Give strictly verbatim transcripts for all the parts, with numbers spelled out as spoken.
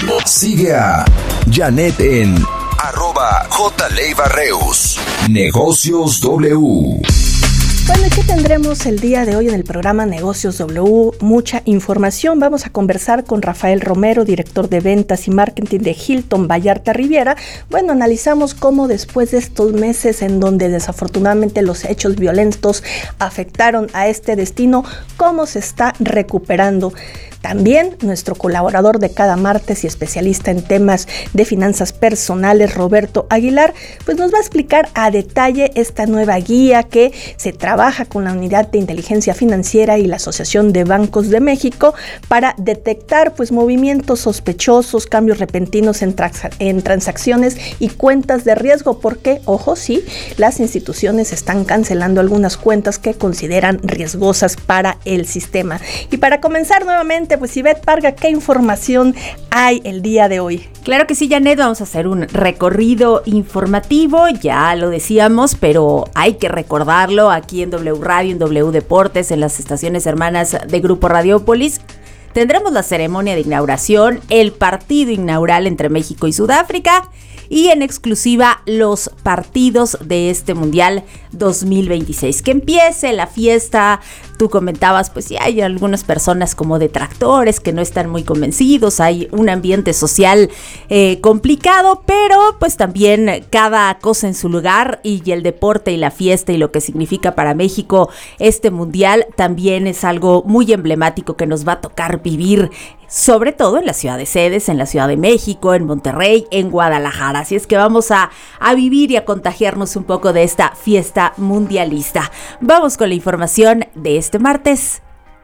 Sigue a Janet en arroba J. Leiva Reus. Negocios W. Bueno, ¿y qué tendremos el día de hoy en el programa Negocios W? Mucha información. Vamos a conversar con Rafael Romero, director de ventas y marketing de Hilton Vallarta Riviera. Bueno, analizamos cómo después de estos meses en donde desafortunadamente los hechos violentos afectaron a este destino, cómo se está recuperando. También nuestro colaborador de cada martes y especialista en temas de finanzas personales, Roberto Aguilar, pues nos va a explicar a detalle esta nueva guía que se trabaja con la Unidad de Inteligencia Financiera y la Asociación de Bancos de México para detectar pues movimientos sospechosos, cambios repentinos en, tra- en transacciones y cuentas de riesgo, porque, ojo, sí, las instituciones están cancelando algunas cuentas que consideran riesgosas para el sistema. Y para comenzar nuevamente, pues Ivette Parga, ¿qué información hay el día de hoy? Claro que sí, Janet, vamos a hacer un recorrido informativo, ya lo decíamos, pero hay que recordarlo aquí en W Radio, en W Deportes, en las estaciones hermanas de Grupo Radiópolis. Tendremos la ceremonia de inauguración, el partido inaugural entre México y Sudáfrica y en exclusiva los partidos de este Mundial dos mil veintiséis. Que empiece la fiesta. Tú comentabas, pues sí, hay algunas personas como detractores que no están muy convencidos, hay un ambiente social eh, complicado, pero pues también cada cosa en su lugar, y el deporte y la fiesta y lo que significa para México este Mundial también es algo muy emblemático que nos va a tocar vivir, sobre todo en las ciudades sedes, en la Ciudad de México, en Monterrey, en Guadalajara. Así es que vamos a, a vivir y a contagiarnos un poco de esta fiesta mundialista. Vamos con la información de este martes.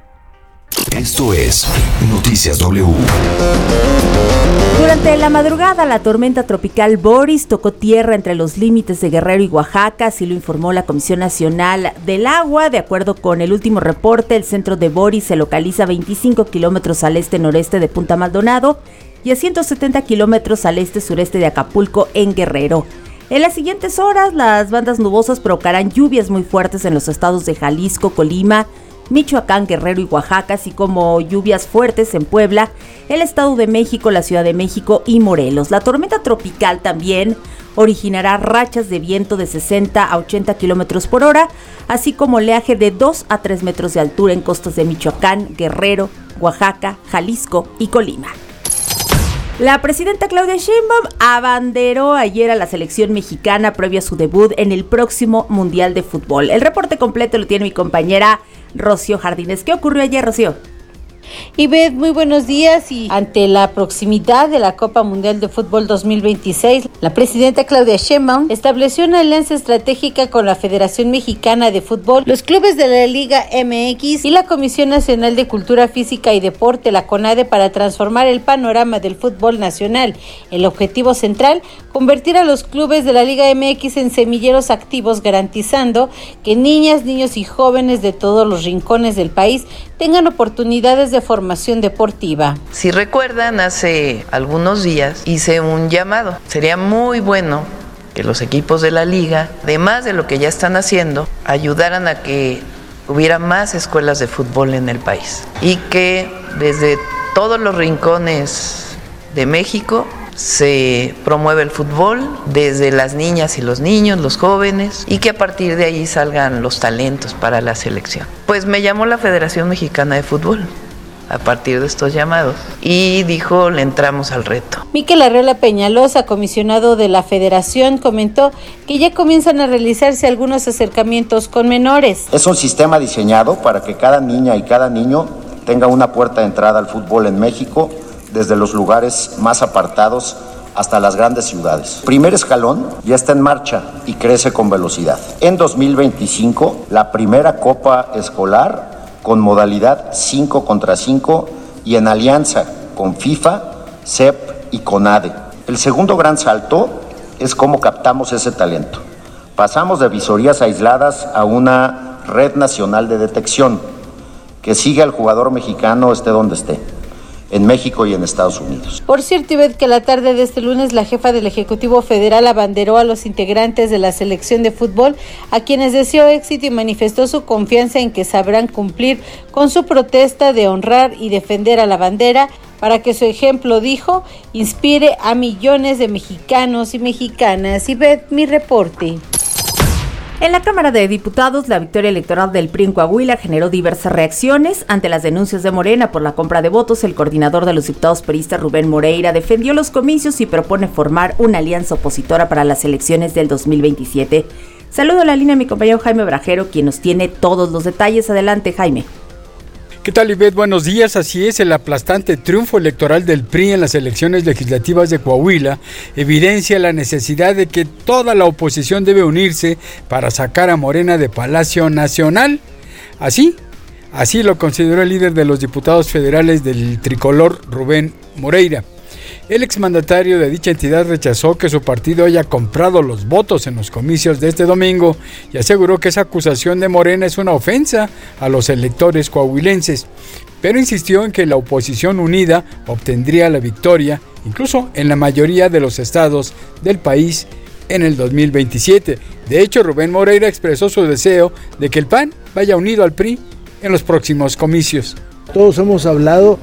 Esto es Noticias W. Durante la madrugada, la tormenta tropical Boris tocó tierra entre los límites de Guerrero y Oaxaca, así lo informó la Comisión Nacional del Agua. De acuerdo con el último reporte, el centro de Boris se localiza veinticinco kilómetros al este-noreste de Punta Maldonado y a ciento setenta kilómetros al este-sureste de Acapulco, en Guerrero. En las siguientes horas, las bandas nubosas provocarán lluvias muy fuertes en los estados de Jalisco, Colima, Michoacán, Guerrero y Oaxaca, así como lluvias fuertes en Puebla, el Estado de México, la Ciudad de México y Morelos. La tormenta tropical también originará rachas de viento de sesenta a ochenta kilómetros por hora, así como oleaje de dos a tres metros de altura en costas de Michoacán, Guerrero, Oaxaca, Jalisco y Colima. La presidenta Claudia Sheinbaum abanderó ayer a la selección mexicana previo a su debut en el próximo Mundial de Fútbol. El reporte completo lo tiene mi compañera Rocío Jardines. ¿Qué ocurrió ayer, Rocío? Ivette, muy buenos días. Y ante la proximidad de la Copa Mundial de Fútbol dos mil veintiséis, la presidenta Claudia Sheinbaum estableció una alianza estratégica con la Federación Mexicana de Fútbol, los clubes de la Liga M X y la Comisión Nacional de Cultura Física y Deporte, la CONADE, para transformar el panorama del fútbol nacional. El objetivo central, convertir a los clubes de la Liga M X en semilleros activos, garantizando que niñas, niños y jóvenes de todos los rincones del país tengan oportunidades de formación deportiva. Si recuerdan, hace algunos días hice un llamado. Sería muy bueno que los equipos de la liga, además de lo que ya están haciendo, ayudaran a que hubiera más escuelas de fútbol en el país y que desde todos los rincones de México se promueve el fútbol, desde las niñas y los niños, los jóvenes, y que a partir de ahí salgan los talentos para la selección. Pues me llamó la Federación Mexicana de Fútbol a partir de estos llamados y dijo, le entramos al reto. Miquel Arreola Peñalosa, comisionado de la Federación, comentó que ya comienzan a realizarse algunos acercamientos con menores. Es un sistema diseñado para que cada niña y cada niño tenga una puerta de entrada al fútbol en México, desde los lugares más apartados hasta las grandes ciudades. El primer escalón ya está en marcha y crece con velocidad. En dos mil veinticinco, la primera Copa Escolar con modalidad cinco contra cinco y en alianza con FIFA, C E P y CONADE. El segundo gran salto es cómo captamos ese talento. Pasamos de visorías aisladas a una red nacional de detección que sigue al jugador mexicano esté donde esté, en México y en Estados Unidos. Por cierto, Ivette, que la tarde de este lunes la jefa del Ejecutivo Federal abanderó a los integrantes de la selección de fútbol, a quienes deseó éxito y manifestó su confianza en que sabrán cumplir con su protesta de honrar y defender a la bandera, para que su ejemplo, dijo, inspire a millones de mexicanos y mexicanas. Y ve mi reporte. En la Cámara de Diputados, la victoria electoral del P R I en Coahuila generó diversas reacciones. Ante las denuncias de Morena por la compra de votos, el coordinador de los diputados peristas, Rubén Moreira, defendió los comicios y propone formar una alianza opositora para las elecciones del dos mil veintisiete. Saludo a la línea a mi compañero Jaime Brajero, quien nos tiene todos los detalles. Adelante, Jaime. ¿Qué tal, Ivette? Buenos días. Así es, el aplastante triunfo electoral del P R I en las elecciones legislativas de Coahuila evidencia la necesidad de que toda la oposición debe unirse para sacar a Morena de Palacio Nacional. Así, así lo consideró el líder de los diputados federales del tricolor, Rubén Moreira. El exmandatario de dicha entidad rechazó que su partido haya comprado los votos en los comicios de este domingo y aseguró que esa acusación de Morena es una ofensa a los electores coahuilenses, pero insistió en que la oposición unida obtendría la victoria, incluso en la mayoría de los estados del país en el dos mil veintisiete. De hecho, Rubén Moreira expresó su deseo de que el P A N vaya unido al P R I en los próximos comicios. Todos hemos hablado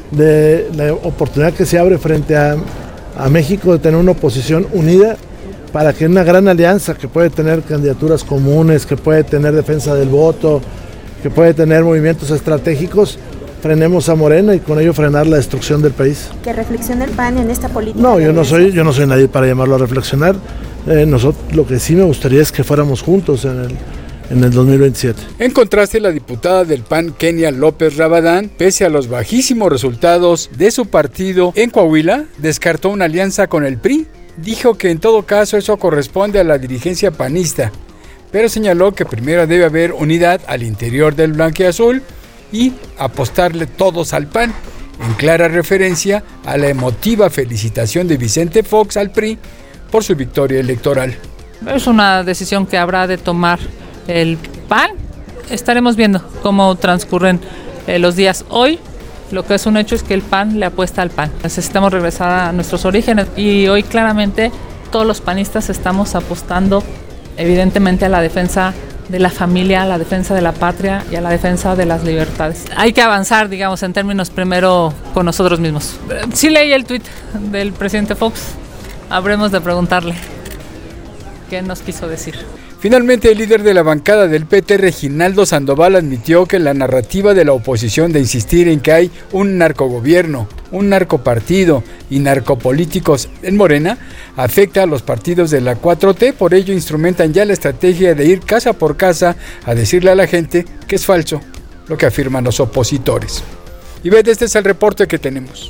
de la oportunidad que se abre frente a, a México de tener una oposición unida para que una gran alianza que puede tener candidaturas comunes, que puede tener defensa del voto, que puede tener movimientos estratégicos, frenemos a Morena y con ello frenar la destrucción del país. ¿Que reflexione el P A N en esta política? No, yo no soy, yo no soy nadie para llamarlo a reflexionar. Eh, nosotros, lo que sí me gustaría es que fuéramos juntos en el en el dos mil veintisiete. En contraste, la diputada del P A N, Kenia López Rabadán, pese a los bajísimos resultados de su partido en Coahuila, descartó una alianza con el P R I. Dijo que en todo caso eso corresponde a la dirigencia panista, pero señaló que primero debe haber unidad al interior del blanquiazul y apostarle todos al P A N, en clara referencia a la emotiva felicitación de Vicente Fox al P R I por su victoria electoral. Es una decisión que habrá de tomar el P A N. Estaremos viendo cómo transcurren eh, los días. Hoy lo que es un hecho es que el P A N le apuesta al P A N. Necesitamos regresar a nuestros orígenes y hoy claramente todos los panistas estamos apostando evidentemente a la defensa de la familia, a la defensa de la patria y a la defensa de las libertades. Hay que avanzar, digamos, en términos primero con nosotros mismos. Sí leí el tuit del presidente Fox. Habremos de preguntarle qué nos quiso decir. Finalmente, el líder de la bancada del P T, Reginaldo Sandoval, admitió que la narrativa de la oposición de insistir en que hay un narcogobierno, un narcopartido y narcopolíticos en Morena afecta a los partidos de la cuatro T, por ello instrumentan ya la estrategia de ir casa por casa a decirle a la gente que es falso lo que afirman los opositores. Y ve, este es el reporte que tenemos.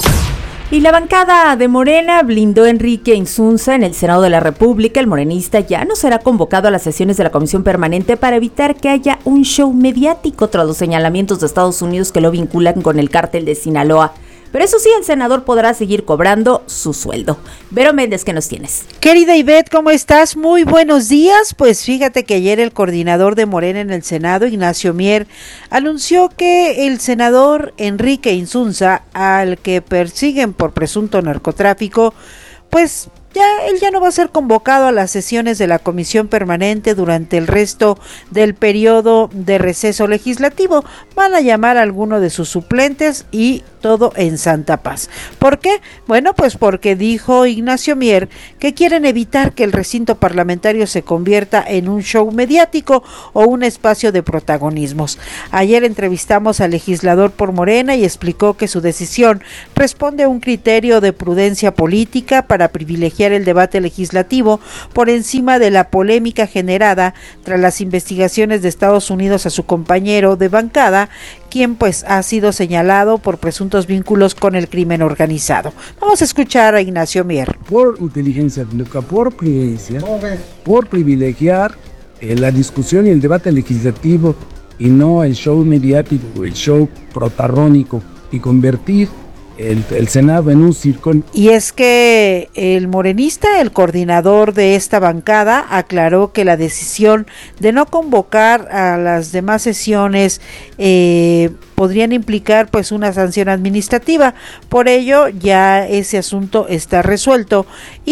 Y la bancada de Morena blindó a Enrique Insunza en el Senado de la República. El morenista ya no será convocado a las sesiones de la Comisión Permanente para evitar que haya un show mediático tras los señalamientos de Estados Unidos que lo vinculan con el cártel de Sinaloa. Pero eso sí, el senador podrá seguir cobrando su sueldo. Vero Méndez, ¿qué nos tienes? Querida Ivette, ¿cómo estás? Muy buenos días. Pues fíjate que ayer el coordinador de Morena en el Senado, Ignacio Mier, anunció que el senador Enrique Insunza, al que persiguen por presunto narcotráfico, pues ya él ya no va a ser convocado a las sesiones de la Comisión Permanente durante el resto del periodo de receso legislativo. Van a llamar a alguno de sus suplentes y todo en santa paz. ¿Por qué? Bueno, pues porque dijo Ignacio Mier que quieren evitar que el recinto parlamentario se convierta en un show mediático o un espacio de protagonismos. Ayer entrevistamos al legislador por Morena y explicó que su decisión responde a un criterio de prudencia política para privilegiar el debate legislativo por encima de la polémica generada tras las investigaciones de Estados Unidos a su compañero de bancada, quien pues ha sido señalado por presuntos vínculos con el crimen organizado. Vamos a escuchar a Ignacio Mier. Por inteligencia pública, por prudencia, por privilegiar eh, la discusión y el debate legislativo y no el show mediático, el show protagónico, y convertir El, el Senado en un circo. Y es que el morenista, el coordinador de esta bancada, aclaró que la decisión de no convocar a las demás sesiones eh, podrían implicar pues una sanción administrativa. Por ello ya ese asunto está resuelto y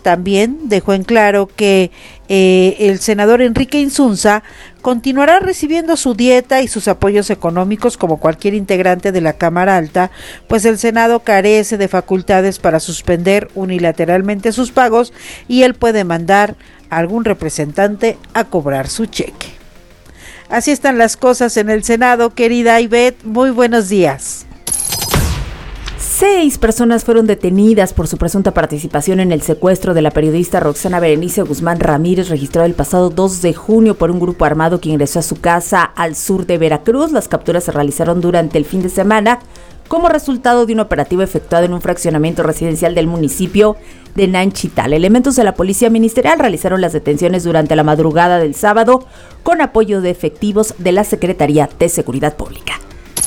también dejó en claro que eh, el senador Enrique Insunza continuará recibiendo su dieta y sus apoyos económicos como cualquier integrante de la Cámara Alta, pues el Senado carece de facultades para suspender unilateralmente sus pagos y él puede mandar a algún representante a cobrar su cheque. Así están las cosas en el Senado, querida Ivette, muy buenos días. Seis personas fueron detenidas por su presunta participación en el secuestro de la periodista Roxana Berenice Guzmán Ramírez, registrado el pasado dos de junio por un grupo armado que ingresó a su casa al sur de Veracruz. Las capturas se realizaron durante el fin de semana como resultado de un operativo efectuado en un fraccionamiento residencial del municipio de Nanchital. Elementos de la Policía Ministerial realizaron las detenciones durante la madrugada del sábado con apoyo de efectivos de la Secretaría de Seguridad Pública.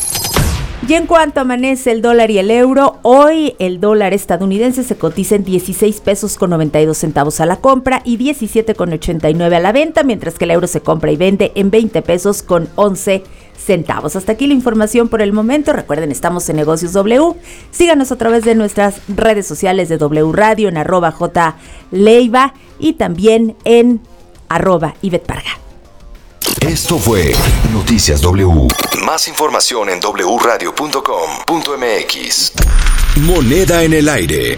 Y en cuanto amanece el dólar y el euro, hoy el dólar estadounidense se cotiza en dieciséis pesos con noventa y dos centavos a la compra y diecisiete con ochenta y nueve a la venta, mientras que el euro se compra y vende en veinte pesos con once centavos. Hasta aquí la información por el momento. Recuerden, estamos en Negocios W. Síganos a través de nuestras redes sociales de W Radio, en arroba J Leiva y también en arroba Ivette Parga. Esto fue Noticias W. Más información en doble u radio punto com punto m x. Moneda en el aire.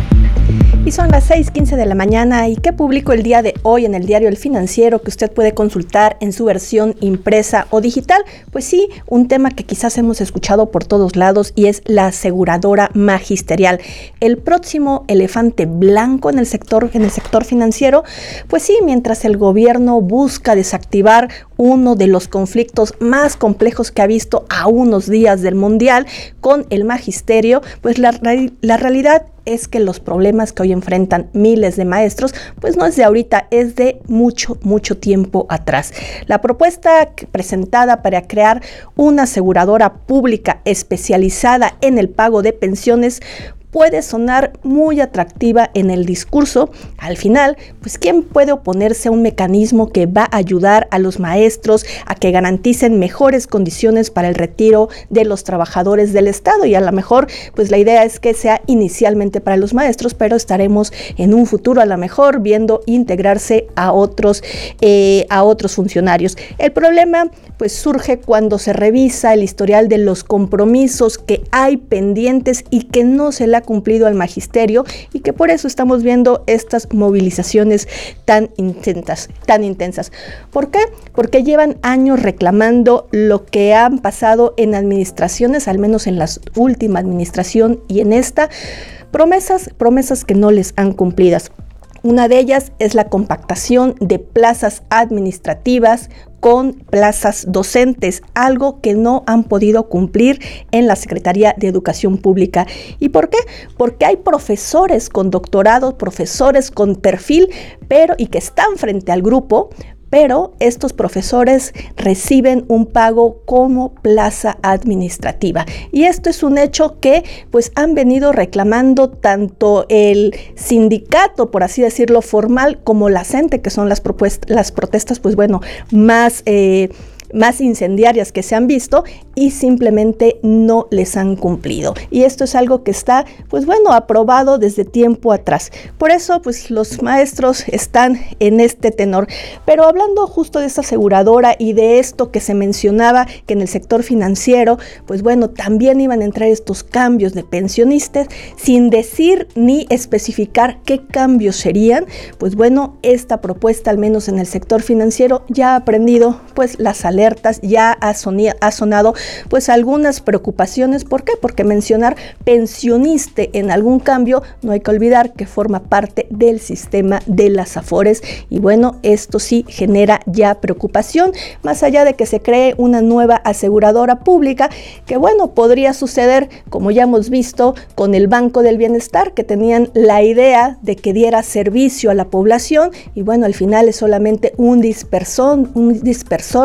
Y son las seis quince de la mañana. ¿Y qué publicó el día de hoy en el diario El Financiero, que usted puede consultar en su versión impresa o digital? Pues sí, un tema que quizás hemos escuchado por todos lados, y es la aseguradora magisterial. El próximo elefante blanco en el sector, en el sector financiero. Pues sí, mientras el gobierno busca desactivar uno de los conflictos más complejos que ha visto a unos días del Mundial con el magisterio, pues la, la realidad es que los problemas que hoy enfrentan miles de maestros, pues no es de ahorita, es de mucho, mucho tiempo atrás. La propuesta presentada para crear una aseguradora pública especializada en el pago de pensiones puede sonar muy atractiva en el discurso. Al final, pues ¿quién puede oponerse a un mecanismo que va a ayudar a los maestros a que garanticen mejores condiciones para el retiro de los trabajadores del Estado? Y a lo mejor, pues la idea es que sea inicialmente para los maestros, pero estaremos en un futuro a lo mejor viendo integrarse a otros, eh, a otros funcionarios. El problema, pues surge cuando se revisa el historial de los compromisos que hay pendientes y que no se le ha cumplido al magisterio, y que por eso estamos viendo estas movilizaciones tan intensas, tan intensas. ¿Por qué? Porque llevan años reclamando lo que han pasado en administraciones, al menos en la última administración y en esta, promesas, promesas que no les han cumplidas. Una de ellas es la compactación de plazas administrativas con plazas docentes, algo que no han podido cumplir en la Secretaría de Educación Pública. ¿Y por qué? Porque hay profesores con doctorado, profesores con perfil, pero y que están frente al grupo, pero estos profesores reciben un pago como plaza administrativa. Y esto es un hecho que pues han venido reclamando tanto el sindicato, por así decirlo, formal, como la CENTE, que son las, propuestas, las protestas, pues bueno, más... Eh, más incendiarias que se han visto, y simplemente no les han cumplido. Y esto es algo que está, pues bueno, aprobado desde tiempo atrás. Por eso, pues los maestros están en este tenor. Pero hablando justo de esta aseguradora y de esto que se mencionaba, que en el sector financiero, pues bueno, también iban a entrar estos cambios de pensionistas, sin decir ni especificar qué cambios serían, pues bueno, esta propuesta, al menos en el sector financiero, ya ha aprendido, pues las alertas, ya ha, sonia, ha sonado pues algunas preocupaciones. ¿Por qué? Porque mencionar pensionista en algún cambio, no hay que olvidar que forma parte del sistema de las AFORES, y bueno, esto sí genera ya preocupación, más allá de que se cree una nueva aseguradora pública, que bueno, podría suceder como ya hemos visto con el Banco del Bienestar, que tenían la idea de que diera servicio a la población, y bueno, al final es solamente un dispersor, un dispersor de los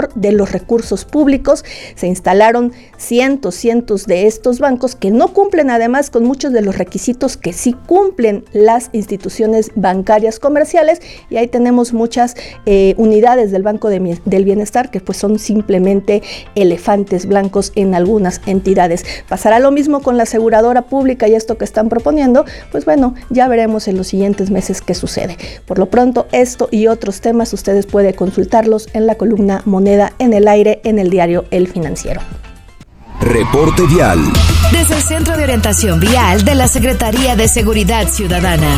los recursos públicos. Se instalaron cientos, cientos de estos bancos que no cumplen además con muchos de los requisitos que sí cumplen las instituciones bancarias comerciales, y ahí tenemos muchas eh, unidades del Banco de, del Bienestar que pues son simplemente elefantes blancos en algunas entidades. Pasará lo mismo con la aseguradora pública y esto que están proponiendo, pues bueno, ya veremos en los siguientes meses qué sucede. Por lo pronto, esto y otros temas ustedes pueden consultarlos en la columna Moneda en el Aire en el diario El Financiero. Reporte vial. Desde el Centro de Orientación Vial de la Secretaría de Seguridad Ciudadana.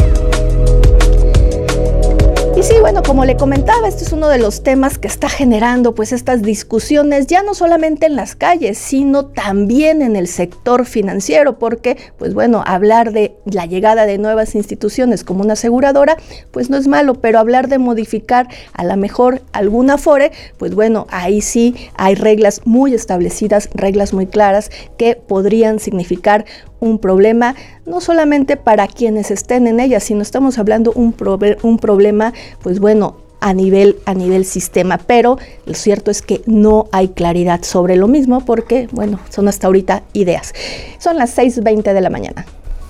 Y sí, bueno, como le comentaba, este es uno de los temas que está generando pues estas discusiones ya no solamente en las calles, sino también en el sector financiero, porque pues bueno, hablar de la llegada de nuevas instituciones como una aseguradora, pues no es malo, pero hablar de modificar a lo mejor alguna Afore, pues bueno, ahí sí hay reglas muy establecidas, reglas muy claras que podrían significar un problema, no solamente para quienes estén en ella, sino estamos hablando un, probe- un problema, pues bueno, a nivel, a nivel sistema, pero lo cierto es que no hay claridad sobre lo mismo porque, bueno, son hasta ahorita ideas. Son las seis veinte de la mañana.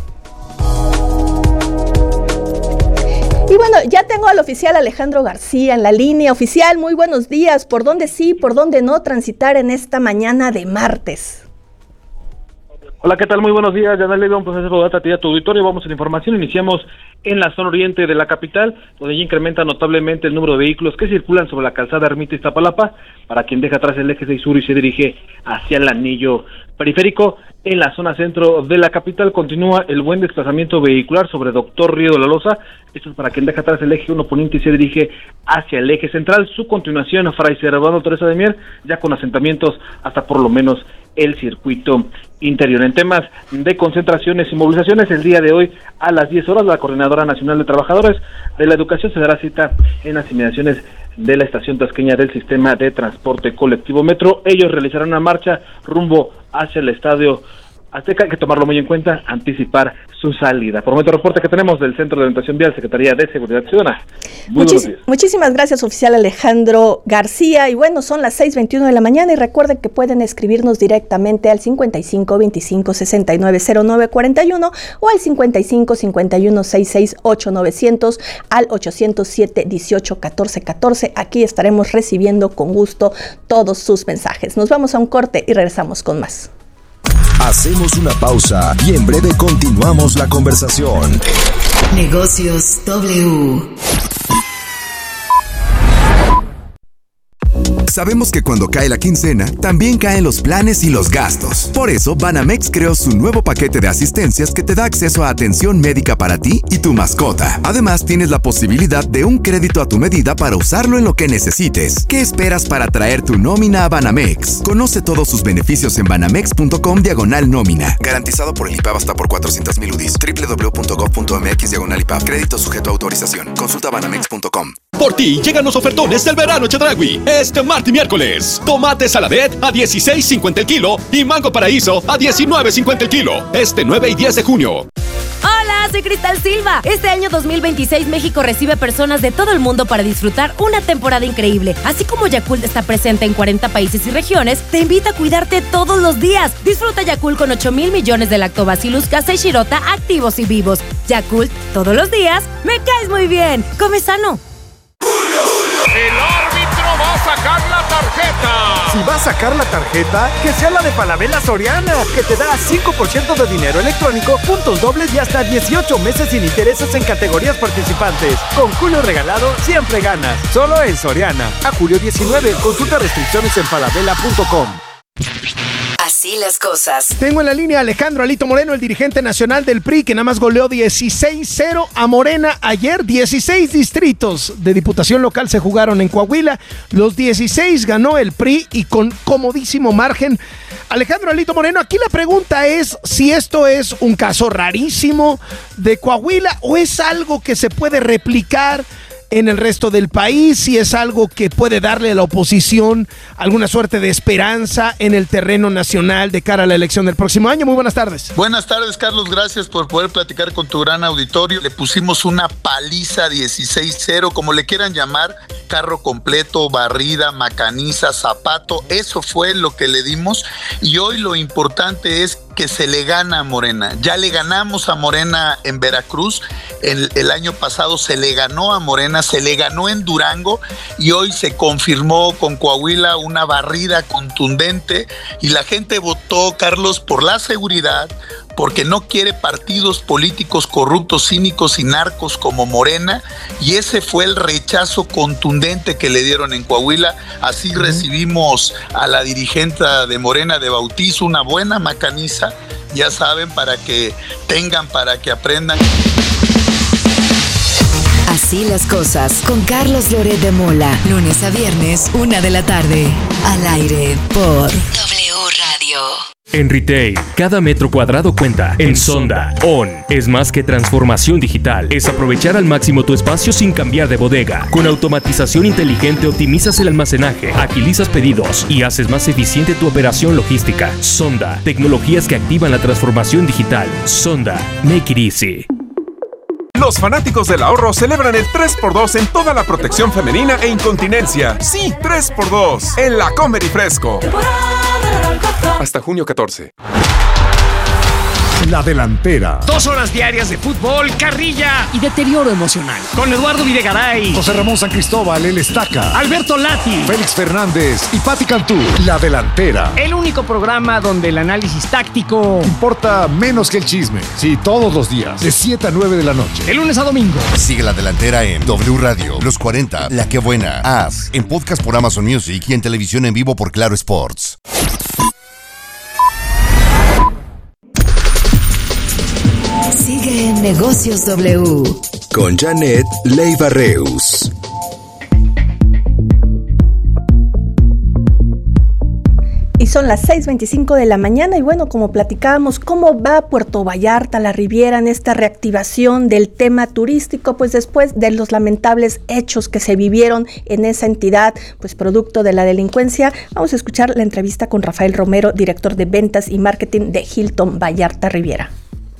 Y bueno, ya tengo al oficial Alejandro García en la línea. Oficial, muy buenos días. ¿Por dónde sí, por dónde no transitar en esta mañana de martes? Hola, ¿qué tal? Muy buenos días, Yanel León, pues es a ti a tu auditorio. Vamos a la información, iniciamos en la zona oriente de la capital, donde ya incrementa notablemente el número de vehículos que circulan sobre la calzada Ermita Iztapalapa, para quien deja atrás el eje seis sur y se dirige hacia el anillo periférico. En la zona centro de la capital continúa el buen desplazamiento vehicular sobre Doctor Río de la Loza, esto es para quien deja atrás el eje uno poniente y se dirige hacia el eje central. Su continuación, Fray Servando Teresa de Mier, ya con asentamientos hasta por lo menos el circuito interior. En temas de concentraciones y movilizaciones, el día de hoy a las diez horas, la Coordinadora Nacional de Trabajadores de la Educación se dará cita en las inmediaciones de la estación tasqueña del sistema de transporte colectivo Metro. Ellos realizarán una marcha rumbo hacia el estadio Azteca. Hay que tomarlo muy en cuenta, anticipar su salida. Por momento, reporte que tenemos del Centro de Orientación Vial, Secretaría de Seguridad Ciudadana. Muy Muchis- muchísimas gracias, oficial Alejandro García. Y bueno, son las seis veintiuno de la mañana y recuerden que pueden escribirnos directamente al cincuenta y cinco veinticinco sesenta y nueve cero nueve cuarenta y uno o al cincuenta y cinco cincuenta y uno sesenta y seis ocho novecientos al ochocientos siete dieciocho catorce catorce. Aquí estaremos recibiendo con gusto todos sus mensajes. Nos vamos a un corte y regresamos con más. Hacemos una pausa y en breve continuamos la conversación. Negocios W. Sabemos que cuando cae la quincena, también caen los planes y los gastos. Por eso, Banamex creó su nuevo paquete de asistencias que te da acceso a atención médica para ti y tu mascota. Además, tienes la posibilidad de un crédito a tu medida para usarlo en lo que necesites. ¿Qué esperas para traer tu nómina a Banamex? Conoce todos sus beneficios en banamex.com diagonal nómina. Garantizado por el I P A B hasta por cuatrocientos mil U D I s. doble u doble u doble u punto gob punto m x diagonal I P A B. Crédito sujeto a autorización. Consulta banamex punto com. Por ti llegan los ofertones del verano Chedraui. Este martes y miércoles. Tomate saladet a dieciséis cincuenta el kilo y mango paraíso a diecinueve cincuenta el kilo. Este nueve y diez de junio. Hola, soy Cristal Silva. Este año dos mil veintiséis México recibe personas de todo el mundo para disfrutar una temporada increíble. Así como Yakult está presente en cuarenta países y regiones, te invita a cuidarte todos los días. Disfruta Yakult con ocho mil millones de Lactobacillus casei shirota activos y vivos. Yakult, todos los días, me caes muy bien. Come sano. El árbitro va a sacar la tarjeta. Si va a sacar la tarjeta, que sea la de Falabella Soriana, que te da cinco por ciento de dinero electrónico, puntos dobles y hasta dieciocho meses sin intereses en categorías participantes. Con Julio regalado, siempre ganas. Solo en Soriana. A julio diecinueve, consulta restricciones en falabella punto com. Así las cosas. Tengo en la línea a Alejandro Alito Moreno, el dirigente nacional del P R I, que nada más goleó dieciséis cero a Morena ayer. dieciséis distritos de diputación local se jugaron en Coahuila. Los dieciséis ganó el P R I y con comodísimo margen. Alejandro Alito Moreno, aquí la pregunta es si esto es un caso rarísimo de Coahuila o es algo que se puede replicar en el resto del país, si es algo que puede darle a la oposición alguna suerte de esperanza en el terreno nacional de cara a la elección del próximo año. Muy buenas tardes. Buenas tardes, Carlos, gracias por poder platicar con tu gran auditorio. Le pusimos una paliza dieciséis cero, como le quieran llamar, carro completo, barrida, macaniza, zapato, eso fue lo que le dimos, y hoy lo importante es que se le gana a Morena. Ya le ganamos a Morena en Veracruz, el, el año pasado se le ganó a Morena, se le ganó en Durango, y hoy se confirmó con Coahuila una barrida contundente, y la gente votó, Carlos, por la seguridad, porque no quiere partidos políticos corruptos, cínicos y narcos como Morena, y ese fue el rechazo contundente que le dieron en Coahuila. Así uh-huh. recibimos a la dirigente de Morena de bautizo, una buena macaniza, ya saben, para que tengan, para que aprendan. Así las cosas, con Carlos Loret de Mola, lunes a viernes, una de la tarde, al aire por W Radio. En retail, cada metro cuadrado cuenta. En Sonda, On es más que transformación digital. Es aprovechar al máximo tu espacio sin cambiar de bodega. Con automatización inteligente optimizas el almacenaje, agilizas pedidos y haces más eficiente tu operación logística. Sonda, tecnologías que activan la transformación digital. Sonda, make it easy. Los fanáticos del ahorro celebran el tres por dos en toda la protección femenina e incontinencia. Sí, tres por dos en la Comer y Fresco. Hasta junio catorce. La Delantera. Dos horas diarias de fútbol, carrilla y deterioro emocional. Con Eduardo Videgaray, José Ramón San Cristóbal, el Estaca, Alberto Lati, Félix Fernández y Pati Cantú. La Delantera. El único programa donde el análisis táctico importa menos que el chisme. Sí, todos los días, de siete a nueve de la noche. De lunes a domingo. Sigue La Delantera en W Radio, Los cuarenta, La Que Buena, As, en podcast por Amazon Music y en televisión en vivo por Claro Sports. Sigue en Negocios W. Con Janet Leiva Reus. Y son las seis veinticinco de la mañana y bueno, como platicábamos, ¿cómo va Puerto Vallarta, la Riviera, en esta reactivación del tema turístico? Pues después de los lamentables hechos que se vivieron en esa entidad, pues producto de la delincuencia, vamos a escuchar la entrevista con Rafael Romero, director de ventas y marketing de Hilton Vallarta Riviera.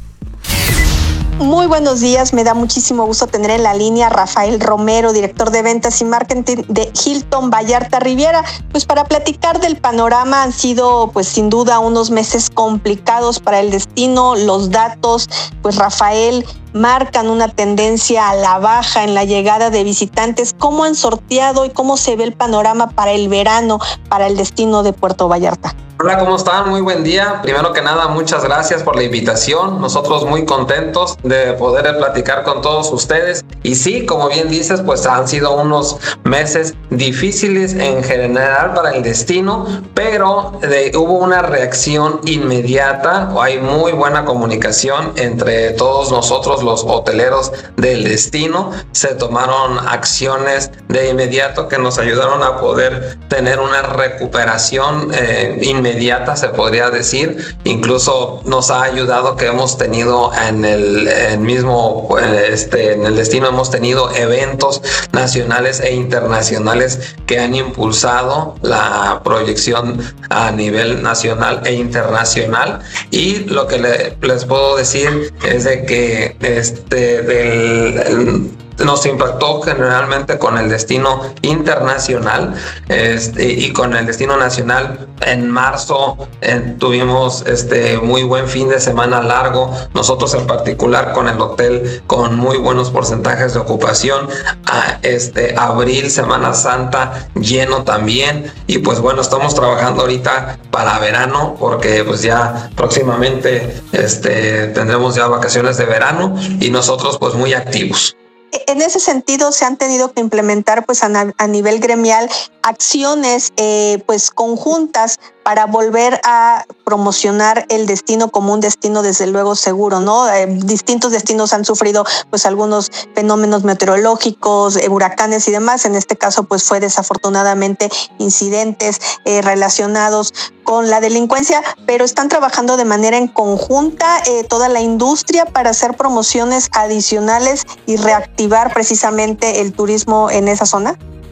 Muy buenos días, me da muchísimo gusto tener en la línea a Rafael Romero, director de ventas y marketing de Hilton Vallarta Riviera, pues para platicar del panorama. Han sido pues sin duda unos meses complicados para el destino. Los datos, pues Rafael, marcan una tendencia a la baja en la llegada de visitantes. ¿Cómo han sorteado y cómo se ve el panorama para el verano, para el destino de Puerto Vallarta? Hola, ¿cómo están? Muy buen día. Primero que nada, muchas gracias por la invitación. Nosotros muy contentos de poder platicar con todos ustedes. Y sí, como bien dices, pues han sido unos meses difíciles en general para el destino, pero de, hubo una reacción inmediata. Hay muy buena comunicación entre todos nosotros, los hoteleros del destino. Se tomaron acciones de inmediato que nos ayudaron a poder tener una recuperación eh, inmediata. inmediata, se podría decir. Incluso nos ha ayudado que hemos tenido en el, el mismo este, en el destino hemos tenido eventos nacionales e internacionales que han impulsado la proyección a nivel nacional e internacional. Y lo que le, les puedo decir es de que este del el, nos impactó generalmente con el destino internacional este, y con el destino nacional. En marzo eh, tuvimos este muy buen fin de semana largo, nosotros en particular con el hotel con muy buenos porcentajes de ocupación. A, este abril, Semana Santa, lleno también. Y pues bueno, estamos trabajando ahorita para verano porque pues ya próximamente este, tendremos ya vacaciones de verano y nosotros pues muy activos. En ese sentido, se han tenido que implementar pues a, a nivel gremial acciones eh, pues conjuntas para volver a promocionar el destino como un destino desde luego seguro, ¿no? Eh, distintos destinos han sufrido pues algunos fenómenos meteorológicos, eh, huracanes y demás. En este caso pues fue desafortunadamente incidentes eh, relacionados con la delincuencia, pero están trabajando de manera en conjunta eh, toda la industria para hacer promociones adicionales y reactivar precisamente el turismo en esa zona.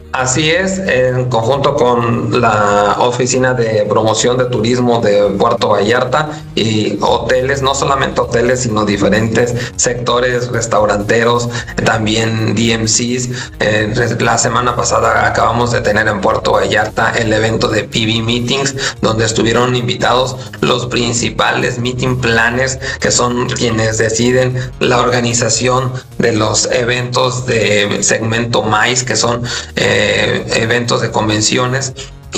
Así es, en conjunto con la Oficina de Promoción de Turismo de Puerto Vallarta y hoteles, no solamente hoteles, sino diferentes sectores restauranteros, también D M Cs. Eh, la semana pasada acabamos de tener en Puerto Vallarta el evento de P B Meetings, donde estuvieron invitados los principales meeting planners, que son quienes deciden la organización de los eventos de segmento MICE, que son eh, eventos de convenciones,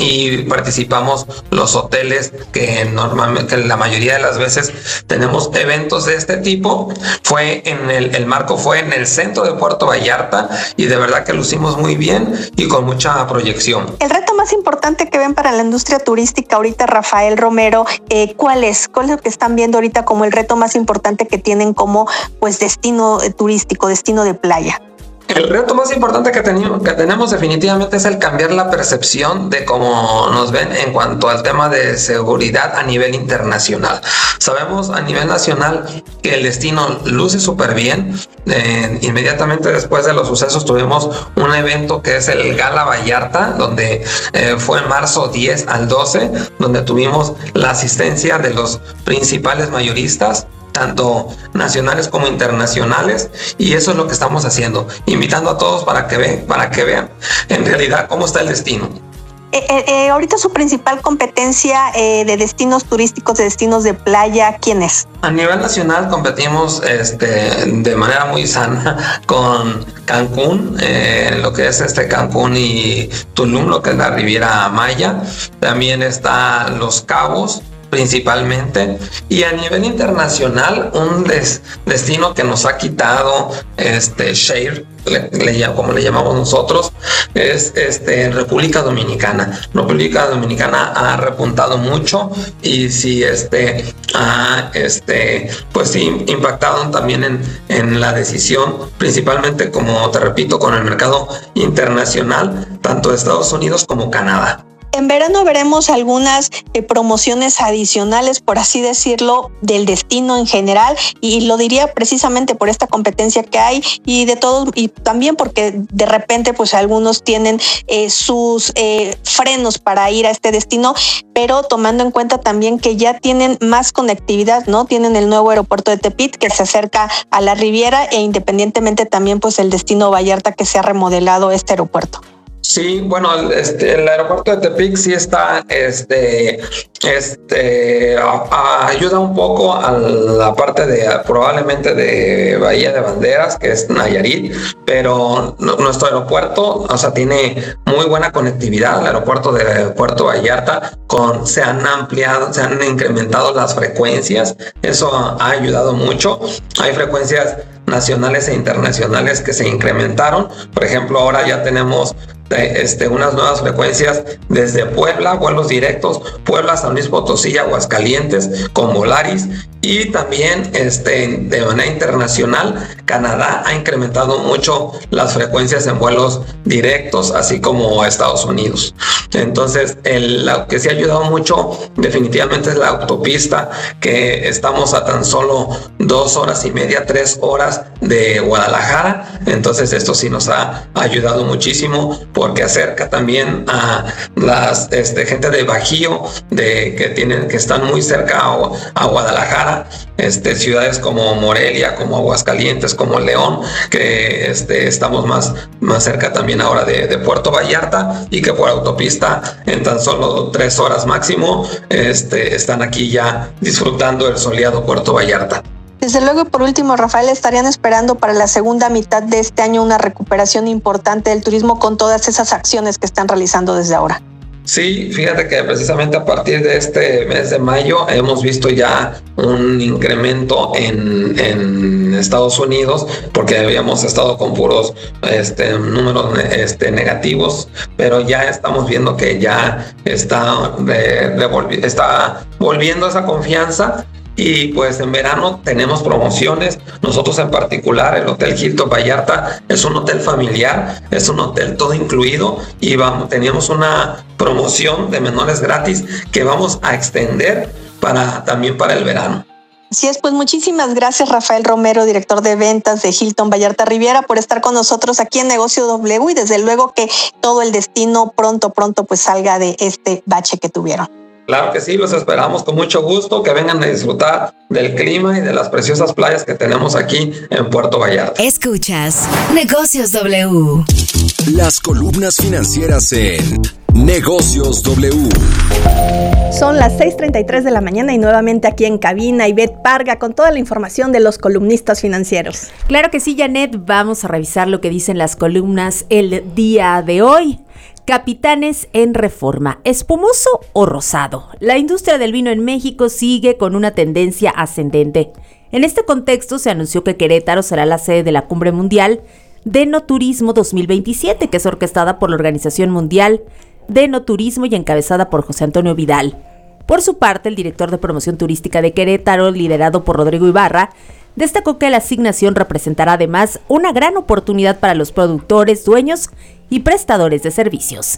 y participamos los hoteles que normalmente, que la mayoría de las veces tenemos eventos de este tipo. Fue en el, el marco fue en el centro de Puerto Vallarta y de verdad que lo hicimos muy bien y con mucha proyección. El reto más importante que ven para la industria turística ahorita, Rafael Romero, eh, ¿cuál es? ¿Cuál es lo que están viendo ahorita como el reto más importante que tienen como pues destino eh, turístico, destino de playa? El reto más importante que, tenemos, que tenemos definitivamente es el cambiar la percepción de cómo nos ven en cuanto al tema de seguridad a nivel internacional. Sabemos a nivel nacional que el destino luce súper bien. Eh, inmediatamente después de los sucesos tuvimos un evento que es el Gala Vallarta, donde eh, fue en marzo diez al doce, donde tuvimos la asistencia de los principales mayoristas, tanto nacionales como internacionales, y eso es lo que estamos haciendo, invitando a todos para que vean, para que vean en realidad cómo está el destino. Eh, eh, eh, ahorita su principal competencia eh, de destinos turísticos, de destinos de playa, ¿quién es? A nivel nacional competimos este, de manera muy sana con Cancún, eh, lo que es este Cancún y Tulum, lo que es la Riviera Maya. También está Los Cabos, principalmente, y a nivel internacional un des, destino que nos ha quitado este share, le, le, como le llamamos nosotros, es este República Dominicana. República Dominicana ha repuntado mucho y sí este ha este pues sí impactado también en, en la decisión, principalmente, como te repito, con el mercado internacional, tanto de Estados Unidos como Canadá. En verano veremos algunas eh, promociones adicionales, por así decirlo, del destino en general, y lo diría precisamente por esta competencia que hay y de todo, y también porque de repente pues algunos tienen eh, sus eh, frenos para ir a este destino, pero tomando en cuenta también que ya tienen más conectividad, ¿no? Tienen el nuevo aeropuerto de Tepic que se acerca a la Riviera, e independientemente también pues el destino Vallarta, que se ha remodelado este aeropuerto. Sí, bueno, este, el aeropuerto de Tepic sí está, este, este, a, a, ayuda un poco a la parte de, probablemente de Bahía de Banderas, que es Nayarit, pero no, nuestro aeropuerto, o sea, tiene muy buena conectividad. El aeropuerto de Puerto Vallarta, con, se han ampliado, se han incrementado las frecuencias, eso ha, ha ayudado mucho. Hay frecuencias nacionales e internacionales que se incrementaron. Por ejemplo, ahora ya tenemos Este, unas nuevas frecuencias desde Puebla, vuelos directos, Puebla, San Luis Potosí, Aguascalientes, con Volaris, y también este, de manera internacional, Canadá ha incrementado mucho las frecuencias en vuelos directos, así como a Estados Unidos. Entonces, el, lo que sí ha ayudado mucho definitivamente es la autopista, que estamos a tan solo dos horas y media, tres horas de Guadalajara. Entonces, esto sí nos ha ayudado muchísimo, porque acerca también a las este, gente de Bajío, de que tienen que están muy cerca a, a Guadalajara, este, ciudades como Morelia, como Aguascalientes, como León, que este, estamos más, más cerca también ahora de, de Puerto Vallarta, y que por autopista en tan solo tres horas máximo este, están aquí ya disfrutando el soleado Puerto Vallarta. Desde luego, y por último, Rafael, ¿estarían esperando para la segunda mitad de este año una recuperación importante del turismo con todas esas acciones que están realizando desde ahora? Sí, fíjate que precisamente a partir de este mes de mayo hemos visto ya un incremento en, en Estados Unidos, porque habíamos estado con puros este, números este, negativos, pero ya estamos viendo que ya está, de, de, está volviendo esa confianza. Y pues en verano tenemos promociones. Nosotros en particular, el Hotel Hilton Vallarta es un hotel familiar, es un hotel todo incluido, y vamos, teníamos una promoción de menores gratis que vamos a extender para, también para el verano. Así es, pues muchísimas gracias Rafael Romero, director de ventas de Hilton Vallarta Riviera, por estar con nosotros aquí en Negocio W, y desde luego que todo el destino pronto, pronto pues salga de este bache que tuvieron. Claro que sí, los esperamos con mucho gusto, que vengan a disfrutar del clima y de las preciosas playas que tenemos aquí en Puerto Vallarta. Escuchas Negocios W. Las columnas financieras en Negocios W. Son las seis treinta y tres de la mañana y nuevamente aquí en cabina Ivette Parga con toda la información de los columnistas financieros. Claro que sí, Janet, vamos a revisar lo que dicen las columnas el día de hoy. Capitanes en reforma, ¿espumoso o rosado? La industria del vino en México sigue con una tendencia ascendente. En este contexto se anunció que Querétaro será la sede de la Cumbre Mundial de Enoturismo dos mil veintisiete, que es orquestada por la Organización Mundial de Enoturismo y encabezada por José Antonio Vidal. Por su parte, el director de promoción turística de Querétaro, liderado por Rodrigo Ibarra, destacó que la asignación representará además una gran oportunidad para los productores, dueños y prestadores de servicios.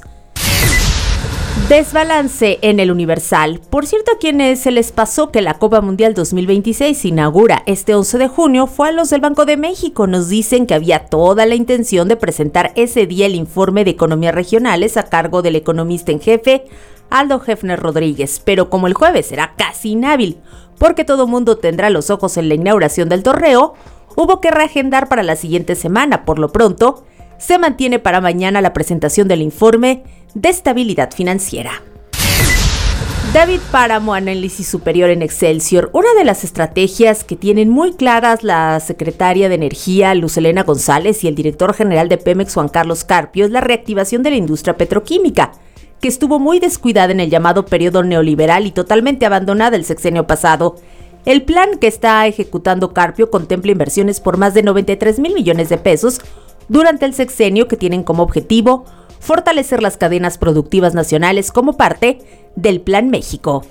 Desbalance en el Universal. Por cierto, a quienes se les pasó que la Copa Mundial dos mil veintiséis se inaugura este once de junio fue a los del Banco de México. Nos dicen que había toda la intención de presentar ese día el informe de economías regionales a cargo del economista en jefe, Aldo Hefner Rodríguez, pero como el jueves será casi inhábil, porque todo mundo tendrá los ojos en la inauguración del torneo, hubo que reagendar para la siguiente semana. Por lo pronto, se mantiene para mañana la presentación del informe de estabilidad financiera. David Páramo, análisis superior en Excelsior. Una de las estrategias que tienen muy claras la secretaria de Energía, Luz Helena González, y el director general de Pemex, Juan Carlos Carpio, es la reactivación de la industria petroquímica, que estuvo muy descuidada en el llamado periodo neoliberal y totalmente abandonada el sexenio pasado. El plan que está ejecutando Carpio contempla inversiones por más de noventa y tres mil millones de pesos durante el sexenio, que tienen como objetivo fortalecer las cadenas productivas nacionales como parte del Plan México.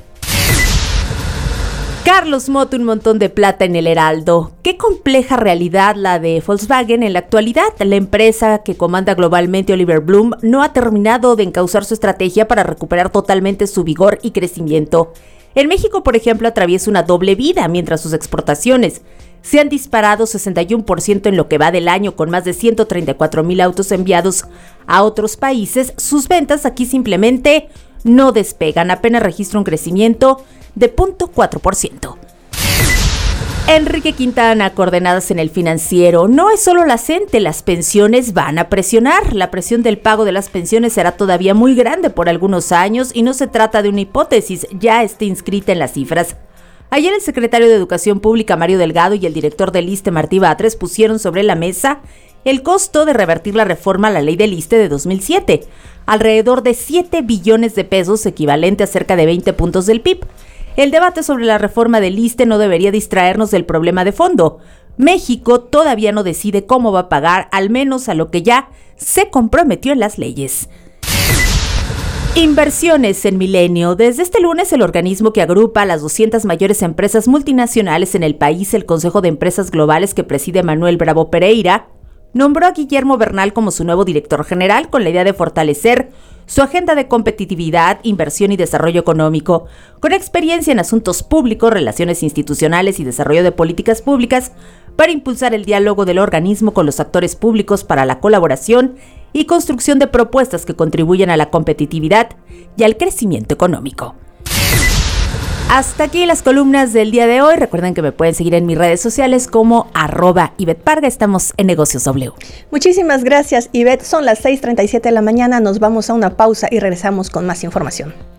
Carlos Moto, un montón de plata en el Heraldo. Qué compleja realidad la de Volkswagen en la actualidad. La empresa que comanda globalmente Oliver Bloom no ha terminado de encauzar su estrategia para recuperar totalmente su vigor y crecimiento. En México, por ejemplo, atraviesa una doble vida, mientras sus exportaciones se han disparado sesenta y uno por ciento en lo que va del año, con más de ciento treinta y cuatro mil autos enviados a otros países. Sus ventas aquí simplemente no despegan, apenas registra un crecimiento de cero punto cuatro por ciento. Enrique Quintana, coordenadas en el Financiero. No es solo la CENTE, las pensiones van a presionar. La presión del pago de las pensiones será todavía muy grande por algunos años y no se trata de una hipótesis, ya está inscrita en las cifras. Ayer el secretario de Educación Pública, Mario Delgado, y el director del ISSSTE, Martí Batres, pusieron sobre la mesa el costo de revertir la reforma a la ley del ISSSTE de dos mil siete, alrededor de siete billones de pesos, equivalente a cerca de veinte puntos del P I B. El debate sobre la reforma del ISSSTE no debería distraernos del problema de fondo. México todavía no decide cómo va a pagar, al menos a lo que ya se comprometió en las leyes. Inversiones en Milenio. Desde este lunes, el organismo que agrupa a las doscientas mayores empresas multinacionales en el país, el Consejo de Empresas Globales, que preside Manuel Bravo Pereira, nombró a Guillermo Bernal como su nuevo director general, con la idea de fortalecer su agenda de competitividad, inversión y desarrollo económico. Con experiencia en asuntos públicos, relaciones institucionales y desarrollo de políticas públicas, para impulsar el diálogo del organismo con los actores públicos para la colaboración y construcción de propuestas que contribuyan a la competitividad y al crecimiento económico. Hasta aquí las columnas del día de hoy. Recuerden que me pueden seguir en mis redes sociales como arroba Ivette Parga. Estamos en Negocios W. Muchísimas gracias, Ivette. Son las seis treinta y siete de la mañana. Nos vamos a una pausa y regresamos con más información.